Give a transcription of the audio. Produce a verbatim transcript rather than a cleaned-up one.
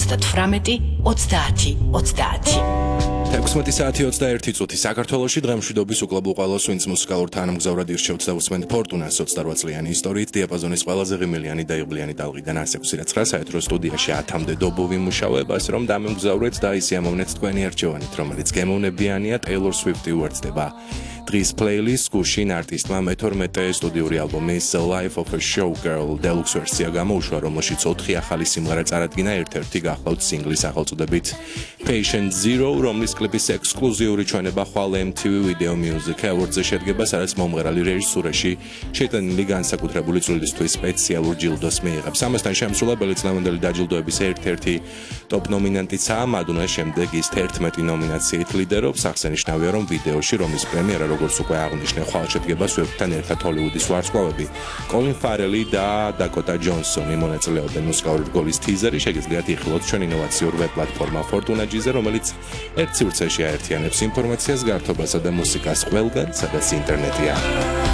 ოცდათვრამეტი ოცდაათი ოცდაათი. ექვსმეტი საათი ოცდაერთი წუთი საქართველოში დღემშვიდობის უკლებლო ყველას, ვინც მუსიკალურ თანამგზავრად ირჩევთ და უსმენთ ფორტუნას ოცდარვა წლიანი ისტორიით დიაპაზონის ყველაზე ღიმილიანი და იღბლიანი ტალღიდან ას ექვსი ცხრა საეთრო სტუდიაში ათამდე დობო ვიმუშავებას, რომ დამემგზავრეთ და ისიამოვნეთ თქვენი არჩევანით, რომელიც გემოვნებიანია Taylor Swift უერთდება. დღის პლეილისტ გუშინ არტისტმა მეთორმეტე სტუდიური ალბომის Life of a Showgirl Deluxe ვერსია გამოუშვა, რომელშიც ოთხი ახალი სიმღერა წარადგინა, ერთ-ერთი გახლავთ სინგლის სახელწოდებით Patient Zero, რომლის კლიპის ექსკლუზიური ჩვენება ხვალ M T V Video Music Awards-ზე შედგება, სადაც მომღერალი რეჟისურაში შეტანილი განსაკუთრებული წვლილისთვის სპეციალურ ჯილდოს მიიღებს. ამასთან შემსრულებელი წლევანდელი დაჯილდოების ერთ-ერთი ტოპ ნომინანტიცაა მადონნა, შემდეგ ის თერთმეტი ნომინაციით ლიდერობს. აღსანიშნავია, რომ ვიდეოში, რომლის პრემიერა როგორც უკვე აღნიშნე, ხვალ შედგება სვიფტთან ერთად ჰოლივუდის ვარსკვლავები კოლინ ფარელი და დაკოტა ჯონსონი მონაწილეობენ მუსიკალური რგოლის თიზერი. შეგიძლიათ იხილოთ ჩვენ ინოვაციურ ვებ პლატფორმა Fortuna G-ზე, რომელიც ერთ სივრცეში აერთიანებს ინფორმაციას, გართობასა და მუსიკას ყველგან, სადაც ინტერნეტია.